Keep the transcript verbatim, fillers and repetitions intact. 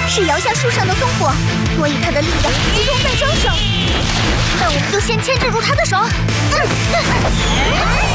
是摇下树上的烽火，所以他的力量集中在双手。那我们就先牵制住他的手。嗯嗯